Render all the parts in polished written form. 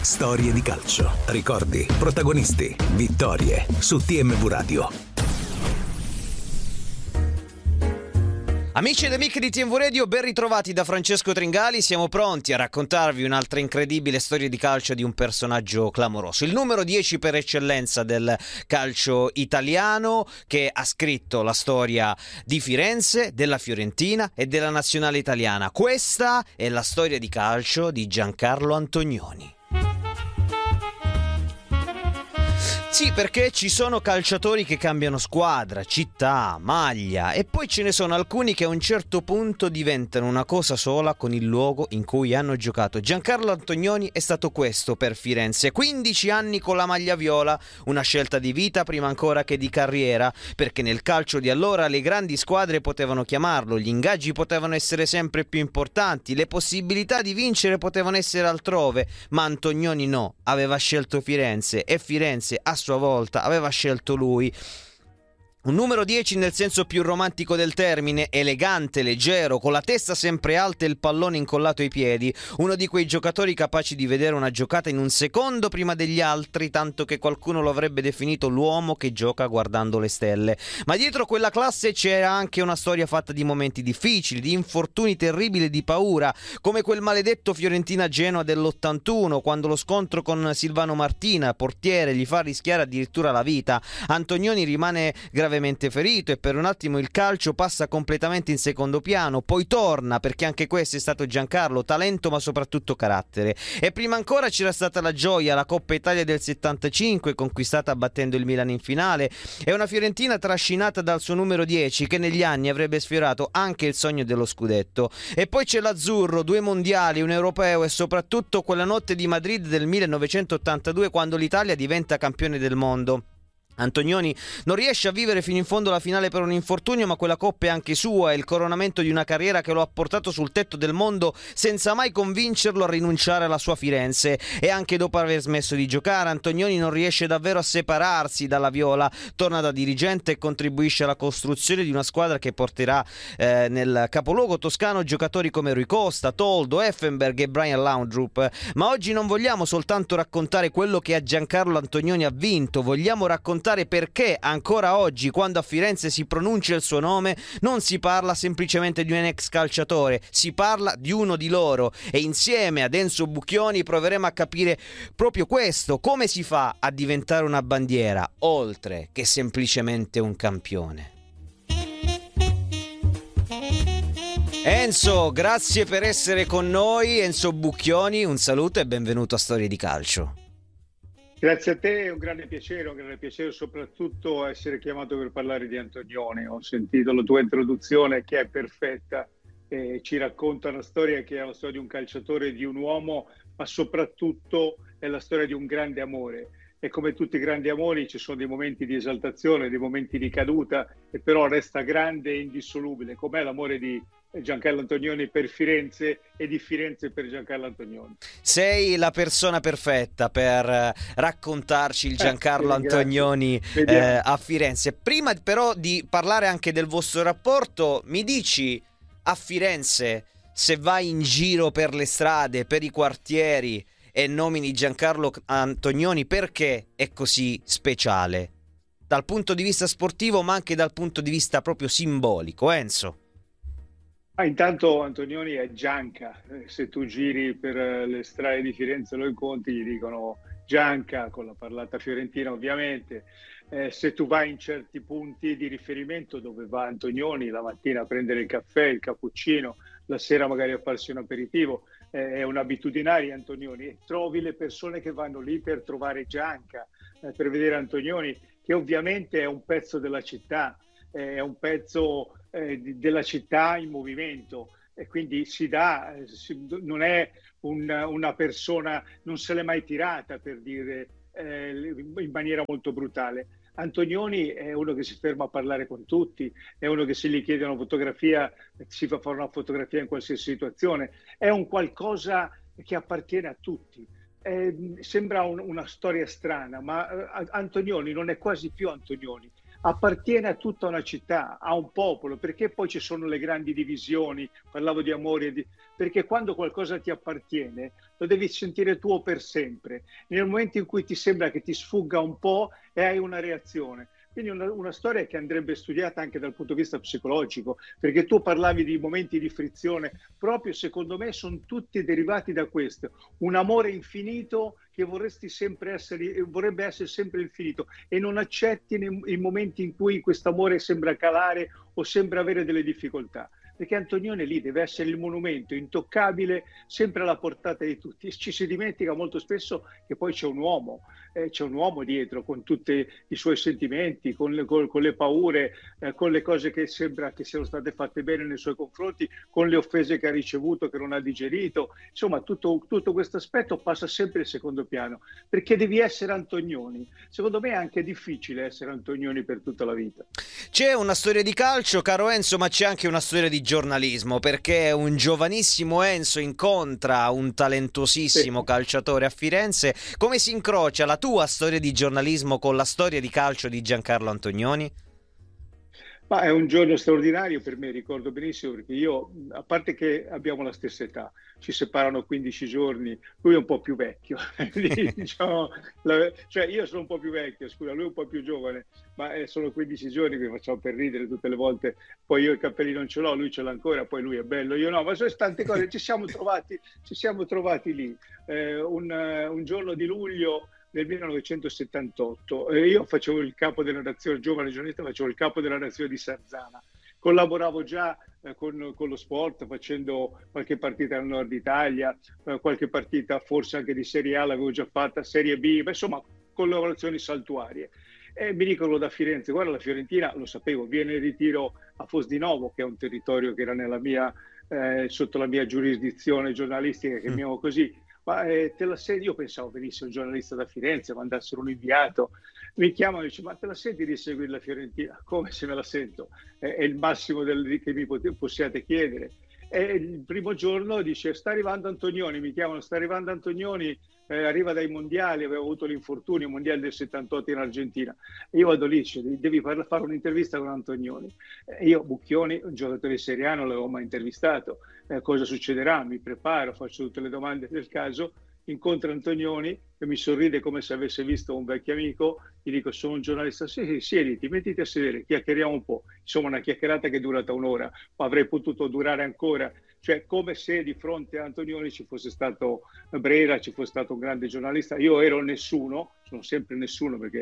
Storie di calcio, ricordi, protagonisti, vittorie su TMV Radio. Amici ed amiche di TMV Radio, ben ritrovati da Francesco Tringali. Siamo pronti a raccontarvi un'altra incredibile storia di calcio di un personaggio clamoroso, il numero 10 per eccellenza del calcio italiano, che ha scritto la storia di Firenze, della Fiorentina e della nazionale italiana. Questa è la storia di calcio di Giancarlo Antonioni. Sì, perché ci sono calciatori che cambiano squadra, città, maglia, e poi ce ne sono alcuni che a un certo punto diventano una cosa sola con il luogo in cui hanno giocato. Giancarlo Antonioni è stato questo per Firenze: 15 anni con la maglia viola, una scelta di vita prima ancora che di carriera, perché nel calcio di allora le grandi squadre potevano chiamarlo, gli ingaggi potevano essere sempre più importanti, le possibilità di vincere potevano essere altrove, ma Antonioni no, aveva scelto Firenze e Firenze a sua volta aveva scelto lui. Un numero 10 nel senso più romantico del termine, elegante, leggero, con la testa sempre alta e il pallone incollato ai piedi, uno di quei giocatori capaci di vedere una giocata in un secondo prima degli altri, tanto che qualcuno lo avrebbe definito l'uomo che gioca guardando le stelle. Ma dietro quella classe c'era anche una storia fatta di momenti difficili, di infortuni terribili e di paura, come quel maledetto Fiorentina-Genoa dell'81, quando lo scontro con Silvano Martina, portiere, gli fa rischiare addirittura la vita. Antonioni rimane gravemente ferito e per un attimo il calcio passa completamente in secondo piano, poi torna, perché anche questo è stato Giancarlo, talento ma soprattutto carattere. E prima ancora c'era stata la gioia, la Coppa Italia del 75 conquistata battendo il Milan in finale, e una Fiorentina trascinata dal suo numero 10 che negli anni avrebbe sfiorato anche il sogno dello scudetto. E poi c'è l'azzurro, 2 mondiali, un europeo e soprattutto quella notte di Madrid del 1982 quando l'Italia diventa campione del mondo. Antonioni non riesce a vivere fino in fondo la finale per un infortunio, ma quella coppa è anche sua, è il coronamento di una carriera che lo ha portato sul tetto del mondo senza mai convincerlo a rinunciare alla sua Firenze. E anche dopo aver smesso di giocare, Antonioni non riesce davvero a separarsi dalla viola, torna da dirigente e contribuisce alla costruzione di una squadra che porterà nel capoluogo toscano giocatori come Rui Costa, Toldo, Effenberg e Brian Laudrup. Ma oggi non vogliamo soltanto raccontare quello che a Giancarlo Antonioni ha vinto, vogliamo raccontare perché ancora oggi, quando a Firenze si pronuncia il suo nome, non si parla semplicemente di un ex calciatore, si parla di uno di loro. E insieme ad Enzo Bucchioni proveremo a capire proprio questo: come si fa a diventare una bandiera oltre che semplicemente un campione. Enzo, grazie per essere con noi. Enzo Bucchioni, un saluto e benvenuto a Storie di Calcio. Grazie a te, è un grande piacere soprattutto essere chiamato per parlare di Antonioni. Ho sentito la tua introduzione che è perfetta, ci racconta una storia che è la storia di un calciatore, di un uomo, ma soprattutto è la storia di un grande amore. E come tutti i grandi amori ci sono dei momenti di esaltazione, dei momenti di caduta, e però resta grande e indissolubile, com'è l'amore di Giancarlo Antonioni per Firenze e di Firenze per Giancarlo Antonioni. Sei la persona perfetta per raccontarci il Giancarlo Antonioni a Firenze. Prima però di parlare anche del vostro rapporto, mi dici, a Firenze, se vai in giro per le strade, per i quartieri e nomini Giancarlo Antonioni, perché è così speciale? Dal punto di vista sportivo, ma anche dal punto di vista proprio simbolico, Enzo. Intanto Antonioni è Gianca, se tu giri per le strade di Firenze lo incontri, gli dicono Gianca, con la parlata fiorentina ovviamente. Se tu vai in certi punti di riferimento dove va Antonioni, la mattina a prendere il caffè, il cappuccino, la sera magari a farsi un aperitivo, è un'abitudinaria Antonioni, e trovi le persone che vanno lì per trovare Gianca, per vedere Antonioni, che ovviamente è un pezzo della città, è un pezzo della città in movimento, e quindi non è una persona, non se l'è mai tirata, per dire in maniera molto brutale. Antonioni è uno che si ferma a parlare con tutti, è uno che se gli chiede una fotografia si fa fare una fotografia in qualsiasi situazione, è un qualcosa che appartiene a tutti. Sembra una storia strana, ma Antonioni non è quasi più Antonioni. appartiene a tutta una città, a un popolo, perché poi ci sono le grandi divisioni, parlavo di amore, perché quando qualcosa ti appartiene lo devi sentire tuo per sempre. Nel momento in cui ti sembra che ti sfugga un po' e hai una reazione. Quindi una storia che andrebbe studiata anche dal punto di vista psicologico, perché tu parlavi di momenti di frizione, proprio secondo me sono tutti derivati da questo, un amore infinito che vorrebbe essere sempre infinito e non accetti i momenti in cui questo amore sembra calare o sembra avere delle difficoltà. Perché Antonioni lì deve essere il monumento intoccabile, sempre alla portata di tutti. Ci si dimentica molto spesso che poi c'è un uomo dietro, con tutti i suoi sentimenti, con le paure, con le cose che sembra che siano state fatte bene nei suoi confronti, con le offese che ha ricevuto, che non ha digerito. Insomma, tutto questo aspetto passa sempre in secondo piano, perché devi essere Antonioni. Secondo me è anche difficile essere Antonioni per tutta la vita. C'è una storia di calcio, caro Enzo, ma c'è anche una storia di giornalismo, perché un giovanissimo Enzo incontra un talentuosissimo calciatore a Firenze. Come si incrocia la tua storia di giornalismo con la storia di calcio di Giancarlo Antonioni? Ma è un giorno straordinario per me, ricordo benissimo, perché io, a parte che abbiamo la stessa età, ci separano 15 giorni, lui è un po' più vecchio, diciamo, cioè io sono un po' più vecchio, scusa, lui è un po' più giovane, ma sono 15 giorni che facciamo per ridere tutte le volte, poi io i capelli non ce l'ho, lui ce l'ha ancora, poi lui è bello, io no, ma sono tante cose, ci siamo trovati lì, un giorno di luglio del 1978. Io facevo il capo della redazione, giovane giornalista, facevo il capo della redazione di Sarzana. Collaboravo già con lo sport, facendo qualche partita nel nord Italia, qualche partita forse anche di Serie A l'avevo già fatta, Serie B, ma insomma collaborazioni saltuarie. E mi dicono da Firenze, guarda, la Fiorentina, lo sapevo, viene in ritiro a Fosdinovo, che è un territorio che era sotto la mia giurisdizione giornalistica, chiamiamo così. Ma te la senti? Io pensavo venisse un giornalista da Firenze, mandassero un inviato, mi chiamano e dice: ma te la senti di seguire la Fiorentina? Come se me la sento? È il massimo che mi possiate chiedere. E il primo giorno dice: sta arrivando Antonioni, mi chiamano, sta arrivando Antonioni, arriva dai mondiali, aveva avuto l'infortunio, mondiale del 78 in Argentina. E io vado lì, dice: devi fare un'intervista con Antonioni. Io, Bucchioni, un giocatore di Serie A, non l'avevo mai intervistato. Cosa succederà? Mi preparo, faccio tutte le domande del caso, incontro Antonioni e mi sorride come se avesse visto un vecchio amico, gli dico: sono un giornalista. Sì, siediti, mettiti a sedere, chiacchieriamo un po'. Insomma, una chiacchierata che è durata un'ora, ma avrei potuto durare ancora, cioè come se di fronte a Antonioni ci fosse stato Brera, ci fosse stato un grande giornalista. Io ero nessuno, sono sempre nessuno, perché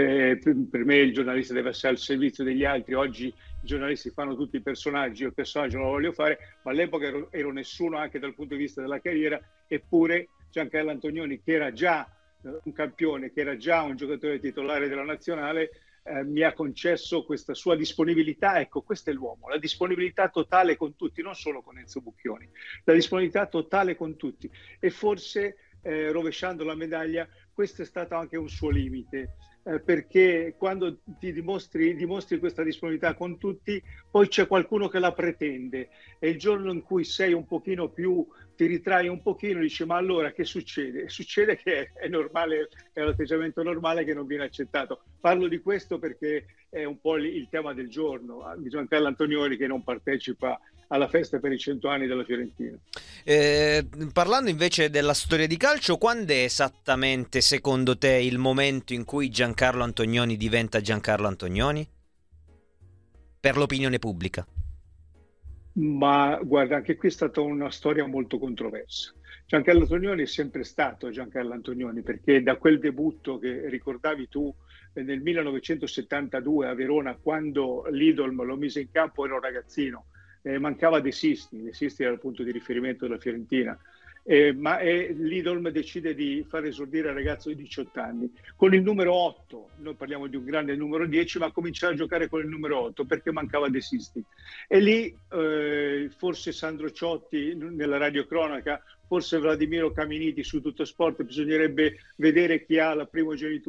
per me il giornalista deve essere al servizio degli altri. Oggi i giornalisti fanno tutti i personaggi, io il personaggio non lo voglio fare, ma all'epoca ero nessuno anche dal punto di vista della carriera, eppure Giancarlo Antonioni, che era già un campione, che era già un giocatore titolare della nazionale, mi ha concesso questa sua disponibilità. Ecco, questo è l'uomo, la disponibilità totale con tutti, non solo con Enzo Bucchioni, la disponibilità totale con tutti. E forse, rovesciando la medaglia, questo è stato anche un suo limite, perché quando ti dimostri questa disponibilità con tutti, poi c'è qualcuno che la pretende, e il giorno in cui sei un pochino più, ti ritrai un pochino, dici: ma allora che succede? Succede che è normale, è un atteggiamento normale che non viene accettato. Parlo di questo perché è un po' il tema del giorno, di Giancarlo Antonioni, che non partecipa alla festa per i 100 anni della Fiorentina. Parlando invece della storia di calcio, quando è esattamente secondo te il momento in cui Giancarlo Antonioni diventa Giancarlo Antonioni? Per l'opinione pubblica. Ma guarda, anche qui è stata una storia molto controversa. Giancarlo Antonioni è sempre stato Giancarlo Antonioni, perché da quel debutto che ricordavi tu nel 1972 a Verona, quando l'Idolm lo mise in campo, era un ragazzino, mancava De Sisti era il punto di riferimento della Fiorentina, ma l'Idolm decide di far esordire il ragazzo di 18 anni con il numero 8. Noi parliamo di un grande numero 10, ma cominciare a giocare con il numero 8 perché mancava De Sisti. E lì forse Sandro Ciotti nella radiocronaca, forse Vladimiro Caminiti su Tutto Sport, bisognerebbe vedere chi ha la primogenitura,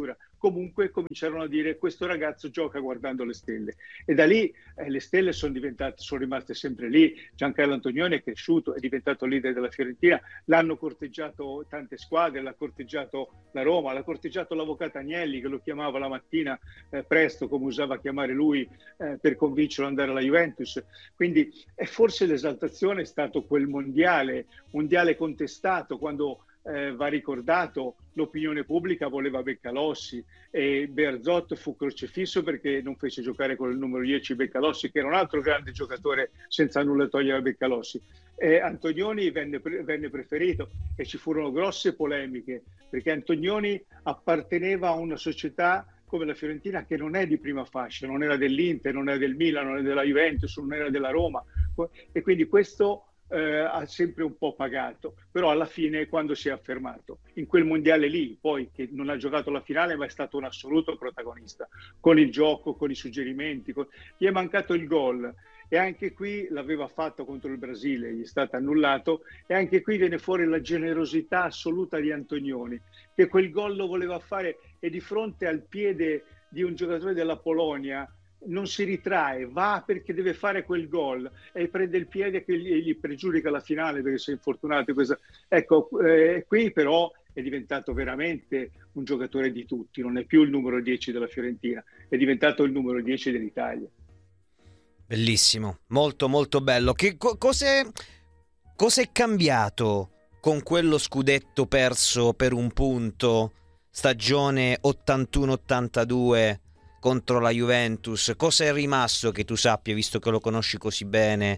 comunque cominciarono a dire questo ragazzo gioca guardando le stelle, e da lì le stelle sono rimaste sempre lì. Giancarlo Antonioni è cresciuto, è diventato leader della Fiorentina, l'hanno corteggiato tante squadre, l'ha corteggiato la Roma, l'ha corteggiato l'avvocato Agnelli, che lo chiamava la mattina presto, come usava chiamare lui, per convincerlo ad andare alla Juventus. Quindi forse l'esaltazione è stato quel mondiale contestato, quando va ricordato, l'opinione pubblica voleva Beccalossi e Bearzot fu crocifisso perché non fece giocare con il numero 10 Beccalossi, che era un altro grande giocatore, senza nulla togliere a Beccalossi. Antonioni venne preferito e ci furono grosse polemiche, perché Antonioni apparteneva a una società come la Fiorentina, che non è di prima fascia, non era dell'Inter, non era del Milan, non era della Juventus, non era della Roma, e quindi questo ha sempre un po' pagato, però alla fine, quando si è affermato in quel mondiale lì, poi che non ha giocato la finale, ma è stato un assoluto protagonista, con il gioco, con i suggerimenti, gli è mancato il gol, e anche qui l'aveva fatto contro il Brasile, gli è stato annullato, e anche qui viene fuori la generosità assoluta di Antonioni, che quel gol lo voleva fare, e di fronte al piede di un giocatore della Polonia non si ritrae, va perché deve fare quel gol e prende il piede che gli pregiudica la finale perché si è infortunato. Ecco, qui però è diventato veramente un giocatore di tutti, non è più il numero 10 della Fiorentina, è diventato il numero 10 dell'Italia. Bellissimo, molto molto bello. Cos'è cambiato con quello scudetto perso per un punto stagione 81-82 contro la Juventus? Cosa è rimasto, che tu sappia, visto che lo conosci così bene,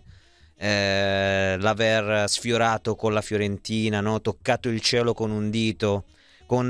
l'aver sfiorato con la Fiorentina, no? Toccato il cielo con un dito, con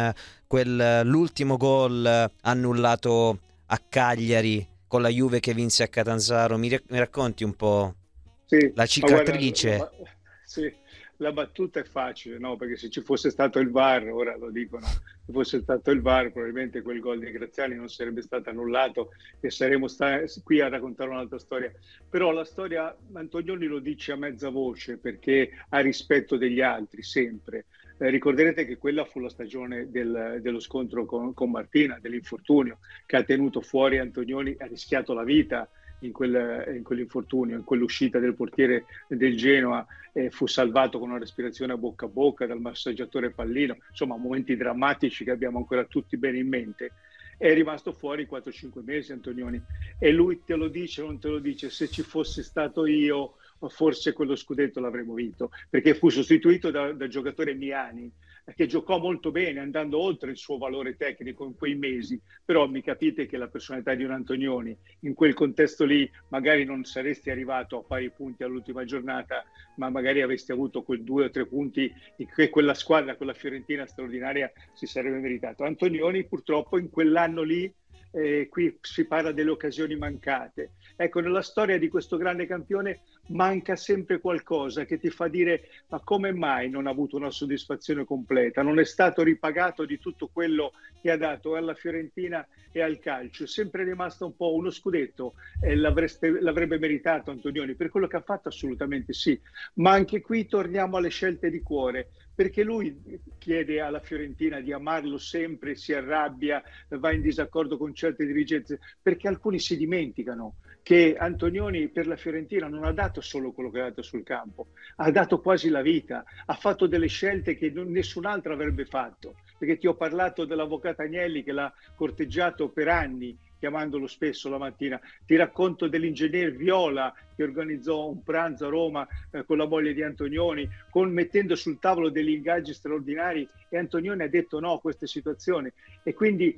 l'ultimo gol annullato a Cagliari, con la Juve che vinse a Catanzaro. Mi racconti un po' la cicatrice? Guarda, sì, la battuta è facile, no? Perché se ci fosse stato il VAR, ora lo dicono, se fosse stato il VAR probabilmente quel gol di Graziani non sarebbe stato annullato e saremmo qui a raccontare un'altra storia. Però la storia, Antonioni lo dice a mezza voce perché ha rispetto degli altri, sempre. Ricorderete che quella fu la stagione dello scontro con Martina, dell'infortunio, che ha tenuto fuori Antonioni, ha rischiato la vita in quell'infortunio, in quell'uscita del portiere del Genoa, fu salvato con una respirazione a bocca dal massaggiatore Pallino. Insomma, momenti drammatici che abbiamo ancora tutti bene in mente. È rimasto fuori 4-5 mesi Antonioni, e lui te lo dice o non te lo dice: se ci fosse stato io, forse quello scudetto l'avremmo vinto, perché fu sostituito da giocatore Miani, che giocò molto bene, andando oltre il suo valore tecnico in quei mesi. Però mi capite che la personalità di un Antonioni in quel contesto lì, magari non saresti arrivato a pari punti all'ultima giornata, ma magari avresti avuto quei 2 o 3 punti che quella squadra, quella Fiorentina straordinaria, si sarebbe meritato. Antonioni purtroppo in quell'anno lì, qui si parla delle occasioni mancate. Ecco, nella storia di questo grande campione manca sempre qualcosa che ti fa dire: ma come mai non ha avuto una soddisfazione completa? Non è stato ripagato di tutto quello che ha dato alla Fiorentina e al calcio. È sempre rimasto un po' uno scudetto, l'avrebbe meritato Antonioni per quello che ha fatto, assolutamente sì, ma anche qui torniamo alle scelte di cuore, perché lui chiede alla Fiorentina di amarlo sempre, si arrabbia, va in disaccordo con certe dirigenze, perché alcuni si dimenticano che Antonioni per la Fiorentina non ha dato solo quello che ha dato sul campo, ha dato quasi la vita, ha fatto delle scelte che nessun altro avrebbe fatto, perché ti ho parlato dell'avvocato Agnelli che l'ha corteggiato per anni, chiamandolo spesso la mattina. Ti racconto dell'ingegner Viola che organizzò un pranzo a Roma con la moglie di Antonioni, mettendo sul tavolo degli ingaggi straordinari, e Antonioni ha detto no a queste situazioni, e quindi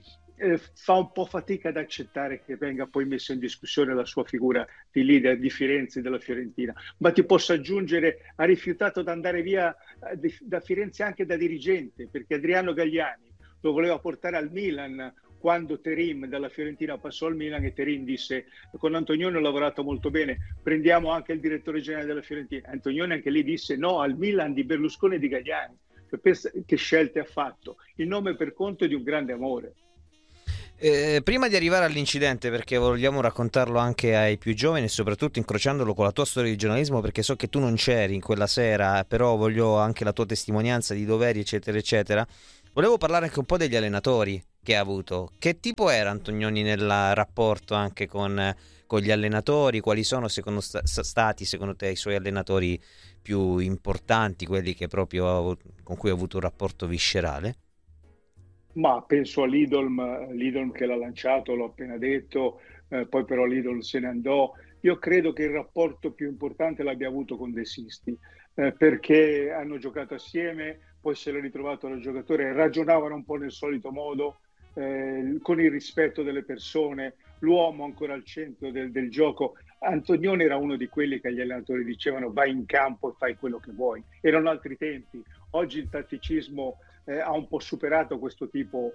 fa un po' fatica ad accettare che venga poi messa in discussione la sua figura di leader di Firenze, della Fiorentina. Ma ti posso aggiungere, ha rifiutato di andare via da Firenze anche da dirigente, perché Adriano Galliani lo voleva portare al Milan quando Terim dalla Fiorentina passò al Milan, e Terim disse: con Antonioni ho lavorato molto bene, prendiamo anche il direttore generale della Fiorentina. Antonioni anche lì disse no al Milan di Berlusconi e di Galliani. Pensa che scelte ha fatto, il nome per conto di un grande amore. Prima di arrivare all'incidente, perché vogliamo raccontarlo anche ai più giovani e soprattutto incrociandolo con la tua storia di giornalismo, perché so che tu non c'eri in quella sera, però voglio anche la tua testimonianza di doveri eccetera eccetera, volevo parlare anche un po' degli allenatori che ha avuto. Che tipo era Antonioni nel rapporto anche con gli allenatori? Quali sono stati secondo te i suoi allenatori più importanti, quelli che proprio con cui ha avuto un rapporto viscerale? Ma penso a Lidolm che l'ha lanciato, l'ho appena detto, poi però Lidolm se ne andò. Io credo che il rapporto più importante l'abbia avuto con De Sisti, perché hanno giocato assieme, poi se l'è ritrovato da giocatore, ragionavano un po' nel solito modo, con il rispetto delle persone, l'uomo ancora al centro del gioco. Antonioni era uno di quelli che agli allenatori dicevano vai in campo e fai quello che vuoi. Erano altri tempi. Oggi il tatticismo ha un po' superato questo tipo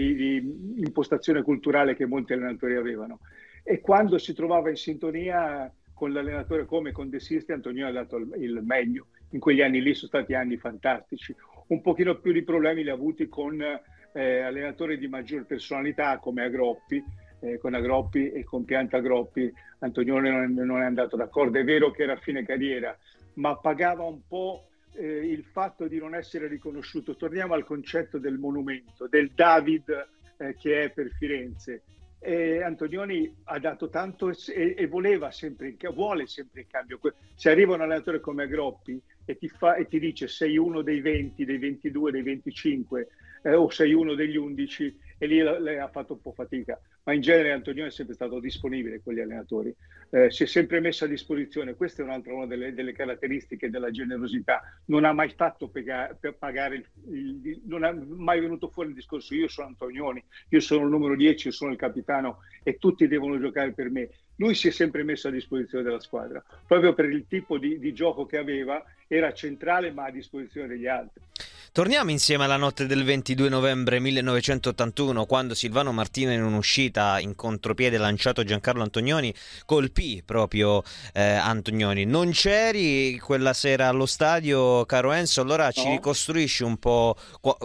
di impostazione culturale che molti allenatori avevano. E quando si trovava in sintonia con l'allenatore come con De Sisti, Antonioni ha dato il meglio. In quegli anni lì sono stati anni fantastici. Un pochino più di problemi li ha avuti con allenatori di maggior personalità come Agroppi, con Agroppi e con Pianta Agroppi. Antonioni non è andato d'accordo. È vero che era a fine carriera, ma pagava un po' il fatto di non essere riconosciuto. Torniamo al concetto del monumento, del David che è per Firenze. Antonioni ha dato tanto e voleva sempre, vuole sempre in cambio. Se arriva un allenatore come Agroppi e ti dice sei uno dei 20, dei 22, dei 25 o sei uno degli 11, e lì lei ha fatto un po' fatica. Ma in genere Antonioni è sempre stato disponibile con gli allenatori, si è sempre messo a disposizione. Questa è un'altra una delle caratteristiche della generosità. Non ha mai fatto per pagare, non è mai venuto fuori il discorso io sono Antonioni, io sono il numero 10, io sono il capitano e tutti devono giocare per me. Lui si è sempre messo a disposizione della squadra, proprio per il tipo di gioco che aveva, era centrale ma a disposizione degli altri. Torniamo insieme alla notte del 22 novembre 1981, quando Silvano Martina, in un'uscita in contropiede lanciato Giancarlo Antonioni, colpì proprio Antonioni. Non c'eri quella sera allo stadio, caro Enzo, allora ci ricostruisci un po'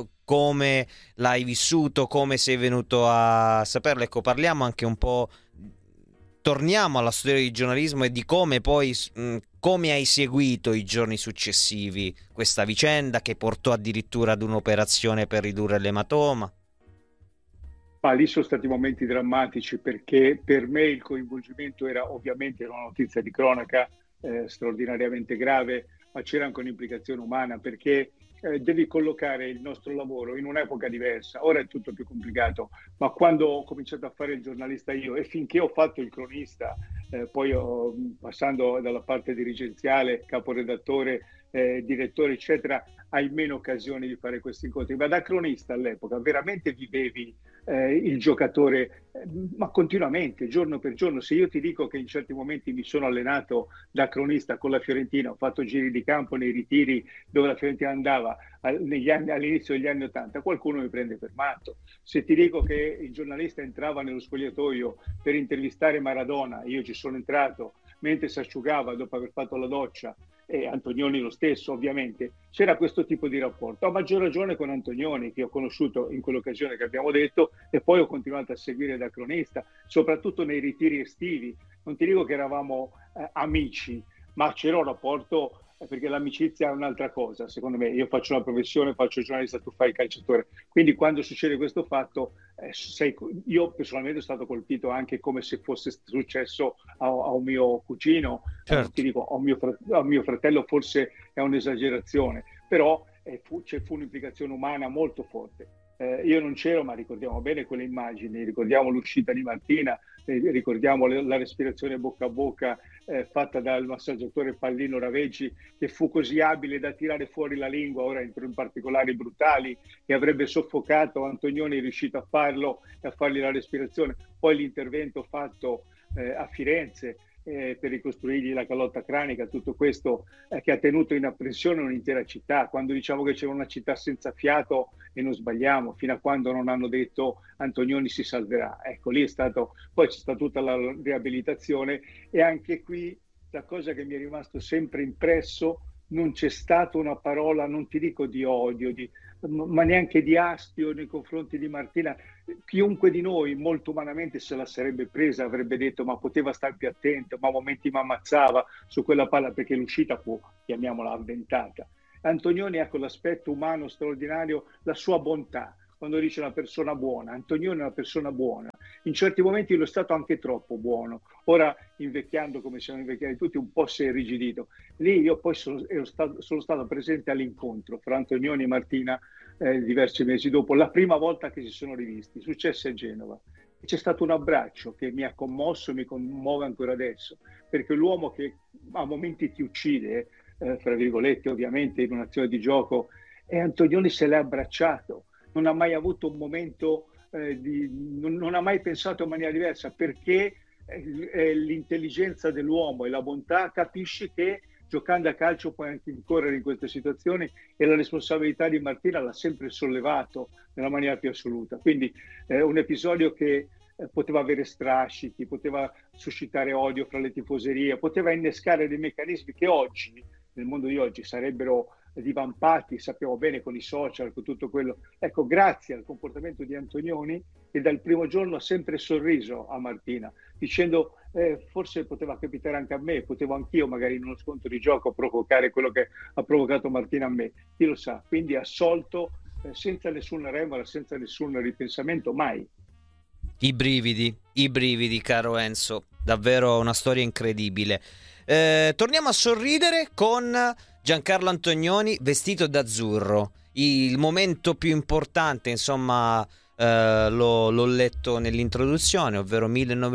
come l'hai vissuto, come sei venuto a saperlo. Ecco, parliamo anche un po', torniamo alla storia di giornalismo e di come poi come hai seguito i giorni successivi questa vicenda che portò addirittura ad un'operazione per ridurre l'ematoma. Ma lì sono stati momenti drammatici, perché per me il coinvolgimento era ovviamente una notizia di cronaca straordinariamente grave, ma c'era anche un'implicazione umana, perché devi collocare il nostro lavoro in un'epoca diversa. Ora è tutto più complicato, ma quando ho cominciato a fare il giornalista io e finché ho fatto il cronista, poi passando dalla parte dirigenziale, caporedattore, direttore eccetera, hai meno occasioni di fare questi incontri, ma da cronista all'epoca veramente vivevi il giocatore ma continuamente, giorno per giorno. Se io ti dico che in certi momenti mi sono allenato da cronista con la Fiorentina, ho fatto giri di campo nei ritiri dove la Fiorentina andava all'inizio degli anni '80, qualcuno mi prende per matto. Se ti dico che il giornalista entrava nello spogliatoio per intervistare Maradona, io ci sono entrato mentre si asciugava dopo aver fatto la doccia, e Antonioni lo stesso ovviamente, c'era questo tipo di rapporto. A maggior ragione con Antonioni, che ho conosciuto in quell'occasione che abbiamo detto, e poi ho continuato a seguire da cronista, soprattutto nei ritiri estivi. Non ti dico che eravamo amici, ma c'era un rapporto, perché l'amicizia è un'altra cosa, secondo me. Io faccio una professione, faccio il giornalista, tu fai il calciatore. Quindi quando succede questo fatto, io personalmente sono stato colpito anche come se fosse successo a un mio cugino. Certo. Ti dico, a mio fratello forse è un'esagerazione, però fu un'implicazione umana molto forte. Io non c'ero, ma ricordiamo bene quelle immagini, ricordiamo l'uscita di Martina, ricordiamo la respirazione bocca a bocca fatta dal massaggiatore Pallino Raveggi, che fu così abile da tirare fuori la lingua, ora entro in particolari brutali, che avrebbe soffocato. Antonioni è riuscito a farlo e a fargli la respirazione. Poi l'intervento fatto a Firenze per ricostruirgli la calotta cranica, tutto questo che ha tenuto in apprensione un'intera città. Quando diciamo che c'era una città senza fiato, e non sbagliamo, fino a quando non hanno detto Antonioni si salverà. Ecco, lì è stato, poi c'è stata tutta la riabilitazione, e anche qui la cosa che mi è rimasto sempre impresso, non c'è stata una parola, non ti dico di odio, ma neanche di astio nei confronti di Martina. Chiunque di noi molto umanamente se la sarebbe presa, avrebbe detto ma poteva stare più attento, ma a momenti mi ammazzava su quella palla, perché l'uscita fu, chiamiamola, avventata. Antonioni ha quell'aspetto umano straordinario, la sua bontà, quando dice una persona buona. Antonioni è una persona buona, in certi momenti lo è stato anche troppo buono. Ora, invecchiando come siamo invecchiati tutti, un po' si è irrigidito. Lì io poi sono stato presente all'incontro fra Antonioni e Martina diversi mesi dopo, la prima volta che si sono rivisti, successe a Genova. C'è stato un abbraccio che mi ha commosso e mi commuove ancora adesso, perché l'uomo che a momenti ti uccide, fra virgolette ovviamente in un'azione di gioco, e Antonioni se l'è abbracciato, non ha mai avuto un momento non ha mai pensato in maniera diversa, perché l'intelligenza dell'uomo e la bontà, capisci che giocando a calcio puoi anche incorrere in queste situazioni, e la responsabilità di Martina l'ha sempre sollevato nella maniera più assoluta. Quindi un episodio che poteva avere strascichi, poteva suscitare odio fra le tifoserie, poteva innescare dei meccanismi che oggi, nel mondo di oggi, sarebbero divampati, sappiamo bene, con i social, con tutto quello. Ecco, grazie al comportamento di Antonioni, che dal primo giorno ha sempre sorriso a Martina, dicendo forse poteva capitare anche a me, potevo anch'io magari in uno scontro di gioco provocare quello che ha provocato Martina a me, chi lo sa. Quindi assolto, senza nessuna remora, senza nessun ripensamento, mai. I brividi, caro Enzo, davvero una storia incredibile. Torniamo a sorridere con Giancarlo Antonioni vestito d'azzurro, il momento più importante, insomma, l'ho letto nell'introduzione, ovvero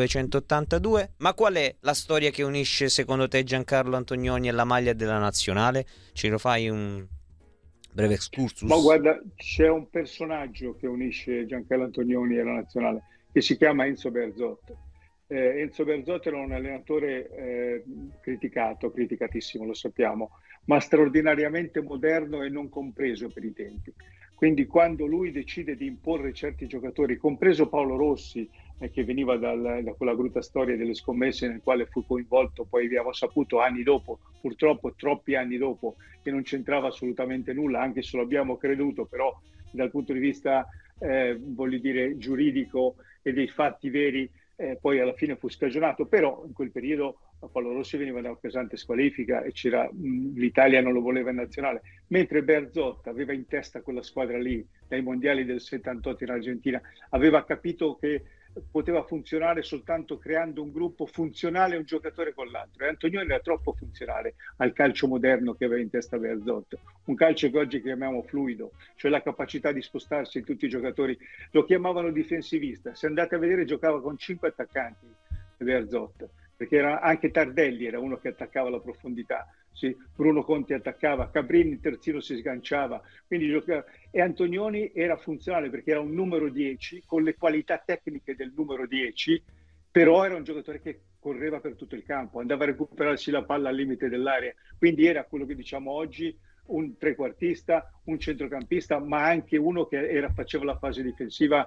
1982. Ma qual è la storia che unisce secondo te Giancarlo Antonioni e la maglia della nazionale? Ce lo fai un breve excursus? Ma guarda, c'è un personaggio che unisce Giancarlo Antonioni e la nazionale, che si chiama Enzo Bearzot. Enzo Bearzot era un allenatore criticatissimo, lo sappiamo, ma straordinariamente moderno e non compreso per i tempi. Quindi quando lui decide di imporre certi giocatori, compreso Paolo Rossi, che veniva da quella brutta storia delle scommesse nel quale fu coinvolto, poi abbiamo saputo anni dopo, purtroppo troppi anni dopo, che non c'entrava assolutamente nulla, anche se lo abbiamo creduto, però dal punto di vista voglio dire giuridico e dei fatti veri, poi alla fine fu scagionato. Però in quel periodo Paolo Rossi veniva da una pesante squalifica e l'Italia non lo voleva in nazionale, mentre Bearzot aveva in testa quella squadra lì dai mondiali del 78 in Argentina, aveva capito che poteva funzionare soltanto creando un gruppo funzionale, un giocatore con l'altro, e Antonioni era troppo funzionale al calcio moderno che aveva in testa Bearzot, un calcio che oggi chiamiamo fluido, cioè la capacità di spostarsi in tutti i giocatori. Lo chiamavano difensivista. Se andate a vedere, giocava con 5 attaccanti Bearzot, perché anche Tardelli era uno che attaccava la profondità, sì, Bruno Conti attaccava, Cabrini terzino si sganciava, quindi giocava. E Antonioni era funzionale perché era un numero 10 con le qualità tecniche del numero 10, però era un giocatore che correva per tutto il campo, andava a recuperarsi la palla al limite dell'area, quindi era quello che diciamo oggi un trequartista, un centrocampista, ma anche uno che faceva la fase difensiva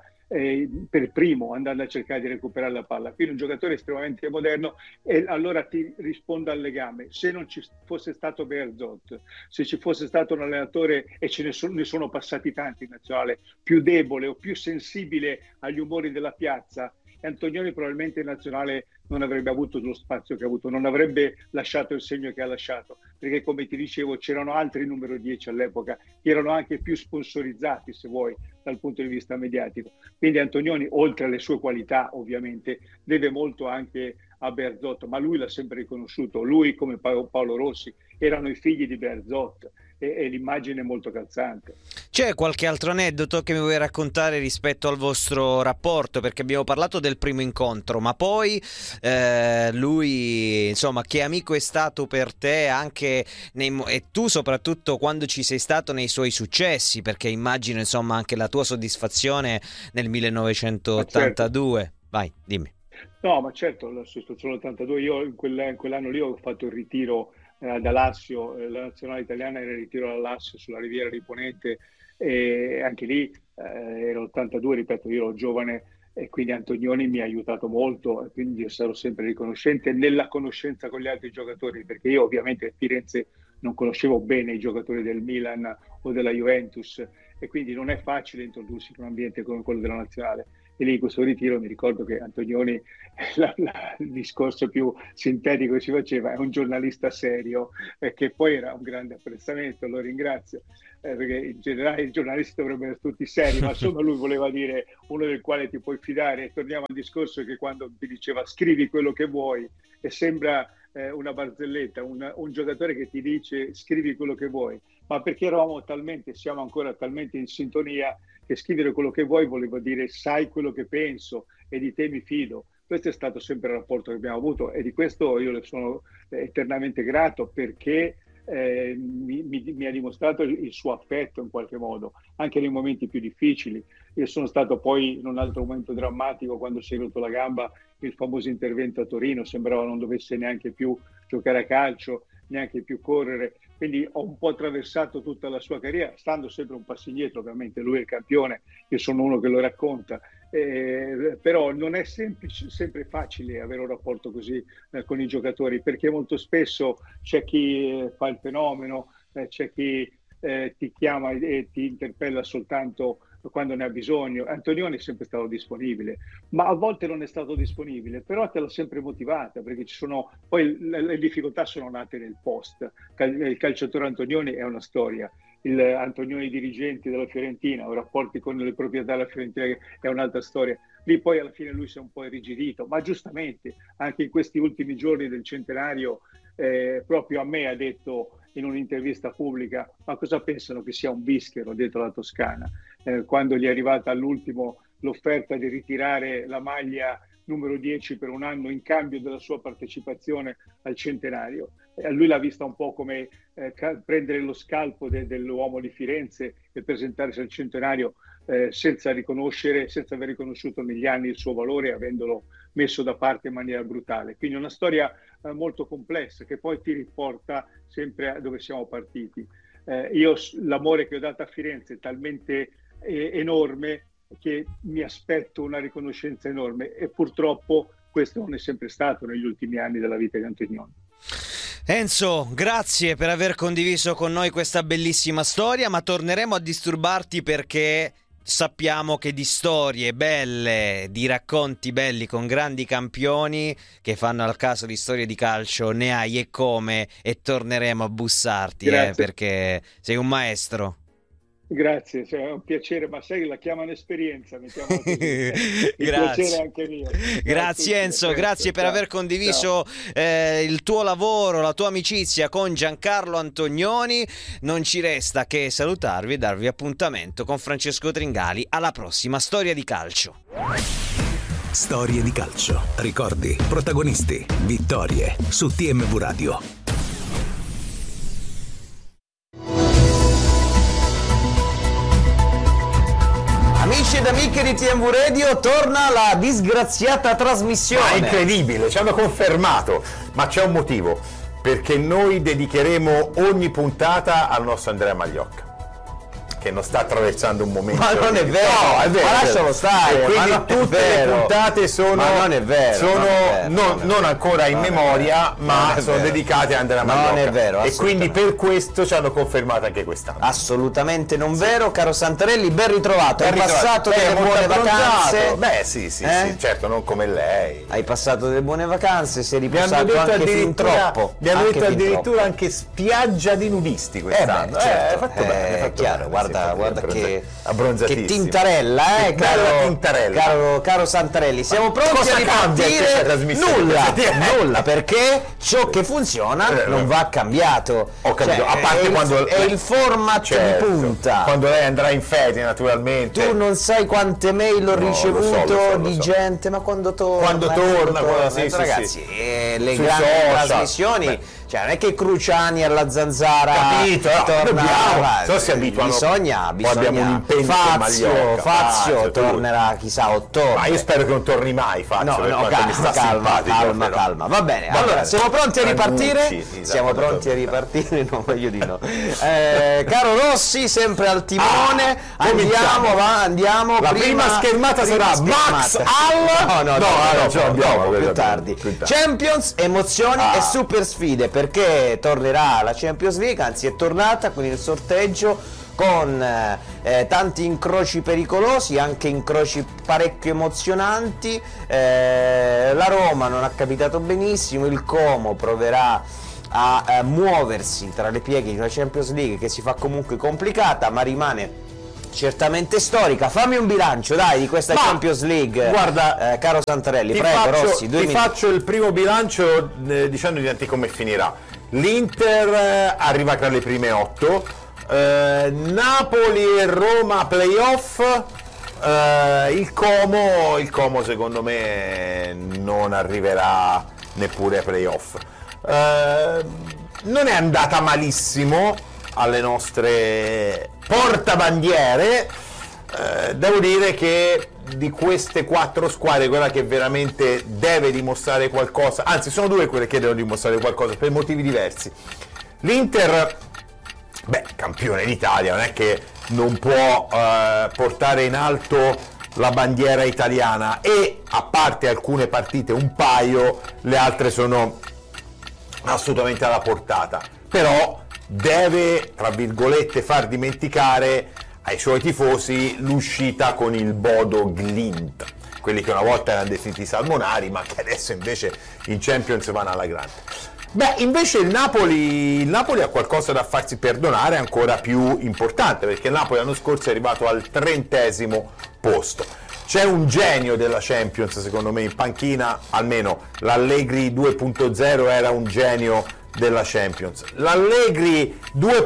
per primo, andando a cercare di recuperare la palla. Quindi un giocatore estremamente moderno. E allora ti rispondo al legame: se non ci fosse stato Bearzot, se ci fosse stato un allenatore, e ne sono passati tanti in nazionale, più debole o più sensibile agli umori della piazza, Antonioni probabilmente in nazionale non avrebbe avuto lo spazio che ha avuto, non avrebbe lasciato il segno che ha lasciato, perché come ti dicevo c'erano altri numero 10 all'epoca che erano anche più sponsorizzati, se vuoi, dal punto di vista mediatico. Quindi Antonioni, oltre alle sue qualità ovviamente, deve molto anche a Bearzot, ma lui l'ha sempre riconosciuto, lui come Paolo Rossi erano i figli di Bearzot, e l'immagine è molto calzante. C'è qualche altro aneddoto che mi vuoi raccontare rispetto al vostro rapporto? Perché abbiamo parlato del primo incontro, ma poi lui, insomma, che amico è stato per te anche e tu soprattutto quando ci sei stato nei suoi successi, perché immagino, insomma, anche la tua soddisfazione nel 1982. Certo. Vai, dimmi. No, ma certo, la soddisfazione 82, io in quell'anno lì ho fatto il ritiro da Lassio, la nazionale italiana era in ritiro da Lassio sulla Riviera di Ponente, e anche lì era 82, ripeto, io ero giovane, e quindi Antonioni mi ha aiutato molto, e quindi io sarò sempre riconoscente nella conoscenza con gli altri giocatori, perché io ovviamente a Firenze non conoscevo bene i giocatori del Milan o della Juventus, e quindi non è facile introdursi in un ambiente come quello della nazionale. E lì in questo ritiro mi ricordo che Antonioni, il discorso più sintetico che si faceva, è un giornalista serio, che poi era un grande apprezzamento, lo ringrazio, perché in generale i giornalisti dovrebbero essere tutti seri, ma insomma lui voleva dire uno del quale ti puoi fidare. E torniamo al discorso che quando ti diceva scrivi quello che vuoi, e sembra una barzelletta, un giocatore che ti dice scrivi quello che vuoi, ma perché siamo ancora talmente in sintonia che scrivere quello che vuoi voleva dire sai quello che penso e di te mi fido. Questo è stato sempre il rapporto che abbiamo avuto, e di questo io le sono eternamente grato, perché mi ha dimostrato il suo affetto in qualche modo, anche nei momenti più difficili. Io sono stato poi in un altro momento drammatico, quando si è rotto la gamba, il famoso intervento a Torino, sembrava non dovesse neanche più giocare a calcio, neanche più correre, quindi ho un po' attraversato tutta la sua carriera, stando sempre un passo indietro. Ovviamente lui è il campione, io sono uno che lo racconta, però non è sempre facile avere un rapporto così con i giocatori, perché molto spesso c'è chi fa il fenomeno, c'è chi ti chiama e ti interpella soltanto quando ne ha bisogno. Antonioni è sempre stato disponibile, ma a volte non è stato disponibile, però te l'ha sempre motivata, perché poi le difficoltà sono nate nel post. Il calciatore Antonioni è una storia, il Antonioni dirigente della Fiorentina, o rapporti con le proprietà della Fiorentina, è un'altra storia. Lì poi alla fine lui si è un po' irrigidito, ma giustamente anche in questi ultimi giorni del centenario proprio a me ha detto in un'intervista pubblica: ma cosa pensano che sia un bischero dietro la Toscana? Quando gli è arrivata all'ultimo l'offerta di ritirare la maglia numero 10 per un anno in cambio della sua partecipazione al centenario. Lui l'ha vista un po' come prendere lo scalpo dell'uomo di Firenze e presentarsi al centenario senza aver riconosciuto negli anni il suo valore, avendolo messo da parte in maniera brutale. Quindi una storia molto complessa, che poi ti riporta sempre a dove siamo partiti. Io l'amore che ho dato a Firenze è talmente enorme che mi aspetto una riconoscenza enorme, e purtroppo questo non è sempre stato negli ultimi anni della vita di Antonioni. Enzo, grazie per aver condiviso con noi questa bellissima storia, ma torneremo a disturbarti, perché sappiamo che di storie belle, di racconti belli con grandi campioni che fanno al caso di storie di calcio ne hai e come, e torneremo a bussarti, perché sei un maestro. Grazie, è un piacere, ma sai che la chiamano esperienza, mettiamola così. Piacere anche mio. Grazie Enzo, grazie per aver condiviso il tuo lavoro, la tua amicizia con Giancarlo Antonioni. Non ci resta che salutarvi e darvi appuntamento con Francesco Tringali alla prossima Storia di Calcio. Storie di calcio, ricordi, protagonisti, vittorie su TMV Radio. Amici ed amiche di TMV Radio, torna la disgraziata trasmissione. Ma è incredibile, ci hanno confermato, ma c'è un motivo, perché noi dedicheremo ogni puntata al nostro Andrea Magliocca, che non sta attraversando un momento. Ma non è vero, no, è vero, ma lascialo stare. E quindi tutte le puntate sono, ma non è vero, non ancora in memoria, ma sono dedicate a Andrea Magliocca. Non è vero, e quindi per questo ci hanno confermato anche quest'anno. Assolutamente non vero, caro Santarelli, ben ritrovato. Hai passato delle buone vacanze? Beh, sì, certo, non come lei. Hai passato delle buone vacanze, sei riposato anche fin troppo. Mi hanno detto addirittura anche spiaggia di nudisti quest'anno. Certo, fatto bene, fatto chiaro, bene. Guarda che tintarella, caro Santarelli. Siamo pronti a ripartire? Nulla, perché ciò che funziona non va cambiato. Ho capito, a parte quando è il format di punta. Quando lei andrà in ferie, naturalmente. Tu non sai quante mail ho ricevuto di gente, ma quando torna, ragazzi, le grandi trasmissioni. Cioè, non è che Cruciani alla Zanzara, capito, si abituano. Bisogna abbiamo un impegno. Fazio tornerà chissà a ottobre. Ma io spero che non torni mai Fazio. Calma. Va bene. Allora, siamo pronti a ripartire? Siamo pronti a ripartire? No, meglio di no. Caro Rossi, sempre al timone. Andiamo. La prima schermata sarà Max All. No, più tardi. Champions, emozioni e super sfide, perché tornerà la Champions League, anzi è tornata con il sorteggio con tanti incroci pericolosi, anche incroci parecchio emozionanti. La Roma non ha capitato benissimo, il Como proverà a muoversi tra le pieghe di una Champions League che si fa comunque complicata, ma rimane certamente storica. Fammi un bilancio, dai, di questa Champions League. Guarda, caro Santarelli, prego, Rossi, ti faccio il primo bilancio dicendoti come finirà. L'Inter arriva tra le prime 8, Napoli e Roma playoff, il Como secondo me non arriverà neppure ai playoff. Non è andata malissimo alle nostre portabandiere. Devo dire che di queste 4 squadre quella che veramente deve dimostrare qualcosa, anzi sono 2 quelle che devono dimostrare qualcosa per motivi diversi. L'Inter, campione d'Italia, non è che non può portare in alto la bandiera italiana, e a parte alcune partite, un paio, le altre sono assolutamente alla portata, però deve, tra virgolette, far dimenticare ai suoi tifosi l'uscita con il Bodo Glimt, quelli che una volta erano definiti salmonari ma che adesso invece in Champions vanno alla grande. Invece il Napoli ha qualcosa da farsi perdonare ancora più importante, perché il Napoli l'anno scorso è arrivato al 30° posto. C'è un genio della Champions secondo me in panchina, almeno l'Allegri 2.0 era un genio della Champions. L'Allegri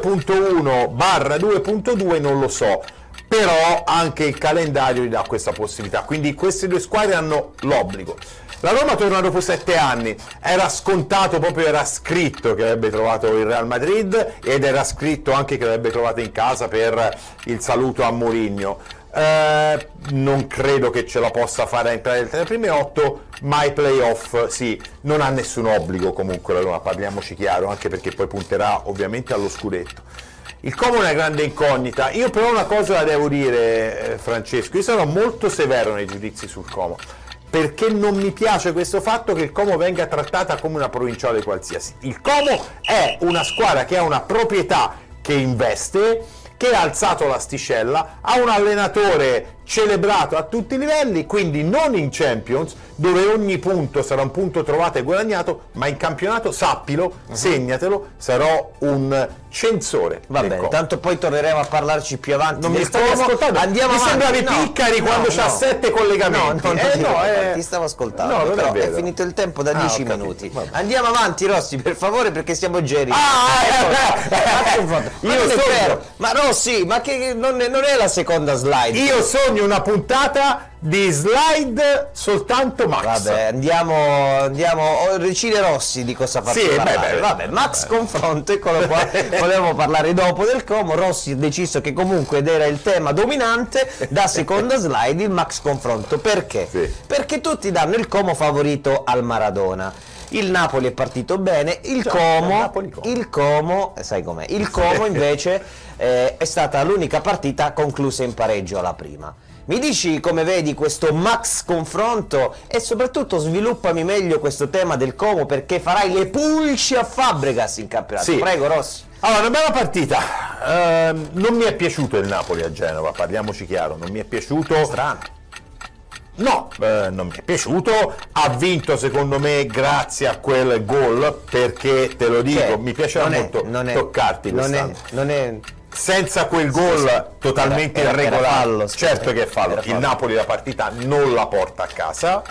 2.1/2.2 non lo so, però anche il calendario gli dà questa possibilità, quindi queste 2 squadre hanno l'obbligo. La Roma torna dopo 7 anni, era scontato, proprio era scritto che avrebbe trovato il Real Madrid, ed era scritto anche che l'avrebbe trovato in casa per il saluto a Mourinho. Non credo che ce la possa fare a entrare tra le prime 8, ma ai playoff sì, non ha nessun obbligo comunque la Roma, parliamoci chiaro, anche perché poi punterà ovviamente allo scudetto. Il Como è una grande incognita. Io però una cosa la devo dire, Francesco, io sarò molto severo nei giudizi sul Como, perché non mi piace questo fatto che il Como venga trattata come una provinciale qualsiasi. Il Como è una squadra che ha una proprietà che investe, che ha alzato l'asticella, ha un allenatore celebrato a tutti i livelli, quindi non in Champions, dove ogni punto sarà un punto trovato e guadagnato, ma in campionato, sappilo, segnatelo, sarò un censore. Va bene, tanto poi torneremo a parlarci più avanti. Non mi stai ascoltando? Andiamo mi avanti. sembravi Piccari quando c'ha 7 collegamenti. Ti stavo ascoltando, non però è vero. È finito il tempo da 10 minuti. Vabbè. Andiamo avanti, Rossi, per favore, perché siamo geri. Ma Rossi, ma che non è la seconda slide. Io sogno una puntata di slide soltanto Max. Vabbè, andiamo Recine Rossi di cosa farci parlare. Vabbè, Max confronto, eccolo qua. Volevamo parlare dopo del Como. Rossi ha deciso che comunque ed era il tema dominante, da seconda slide il Max confronto. Perché? Sì. Perché tutti danno il Como favorito al Maradona. Il Napoli è partito bene, il Como, sai com'è? Il Como invece è stata l'unica partita conclusa in pareggio alla prima. Mi dici come vedi questo Max confronto e soprattutto sviluppami meglio questo tema del Como, perché farai le pulci a Fabregas in campionato. Sì. Prego, Rossi. Allora, una bella partita. Non mi è piaciuto il Napoli a Genova, parliamoci chiaro, non mi è piaciuto. Strano. No, non mi è piaciuto. Ha vinto secondo me grazie a quel gol, perché te lo dico, mi piaceva molto toccarti quest'anno. Senza quel gol totalmente irregolare, fallo, certo che è fallo. Il Napoli la partita non la porta a casa,